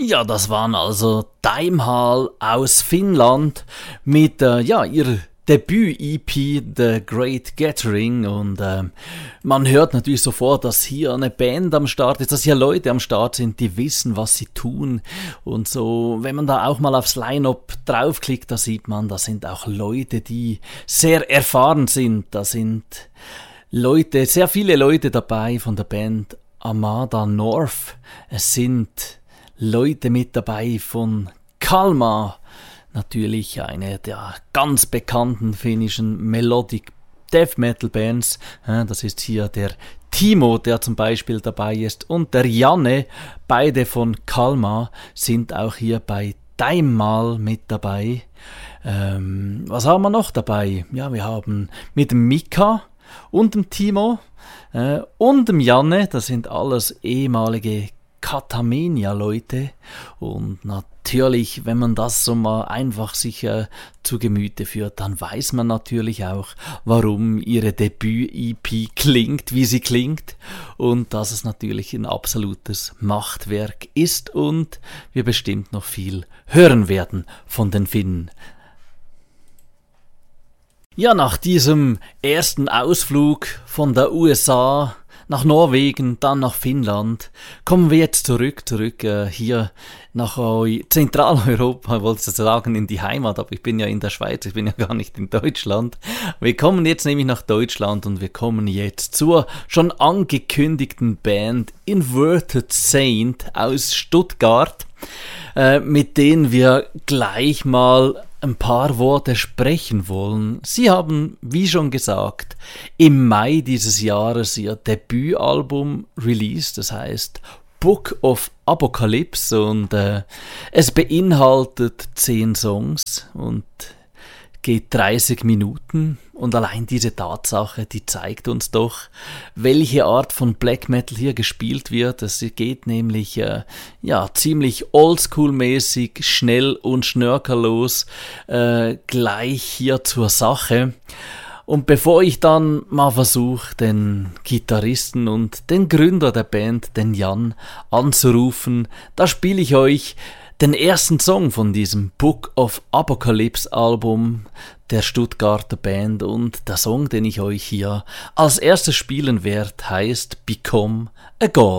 Ja, das waren also Daimhal aus Finnland mit ihrer Debüt-EP The Great Gathering und man hört natürlich sofort, dass hier eine Band am Start ist, dass hier Leute am Start sind, die wissen, was sie tun und so, wenn man da auch mal aufs Line-Up draufklickt, da sieht man, da sind auch Leute, die sehr erfahren sind, da sind Leute, sehr viele Leute dabei von der Band Armada North, es sind Leute mit dabei von Kalmar, natürlich eine der ganz bekannten finnischen Melodic Death Metal Bands. Das ist hier der Timo, der zum Beispiel dabei ist, und der Janne, beide von Kalmar, sind auch hier bei Daimhal mit dabei. Was haben wir noch dabei? Ja, wir haben mit dem Mika und dem Timo und dem Janne, das sind alles ehemalige Katamenia-Leute und natürlich, wenn man das so mal einfach sich zu Gemüte führt, dann weiß man natürlich auch, warum ihre Debüt-EP klingt, wie sie klingt und dass es natürlich ein absolutes Machtwerk ist und wir bestimmt noch viel hören werden von den Finnen. Ja, nach diesem ersten Ausflug von der USA nach Norwegen, dann nach Finnland, kommen wir jetzt zurück hier nach Zentraleuropa, wollte ich sagen, in die Heimat, aber ich bin ja in der Schweiz, ich bin ja gar nicht in Deutschland. Wir kommen jetzt nämlich nach Deutschland und wir kommen jetzt zur schon angekündigten Band Inverted Saint aus Stuttgart, mit denen wir gleich mal ein paar Worte sprechen wollen. Sie haben, wie schon gesagt, im Mai dieses Jahres ihr Debütalbum released, das heißt Book of Apocalypse und es beinhaltet 10 Songs und geht 30 Minuten und allein diese Tatsache, die zeigt uns doch, welche Art von Black Metal hier gespielt wird. Es geht nämlich ziemlich oldschool-mäßig, schnell und schnörkellos gleich hier zur Sache. Und bevor ich dann mal versuche, den Gitarristen und den Gründer der Band, den Jan, anzurufen, da spiele ich euch den ersten Song von diesem Book of Apocalypse Album der Stuttgarter Band und der Song, den ich euch hier als erstes spielen werde, heißt Become a God.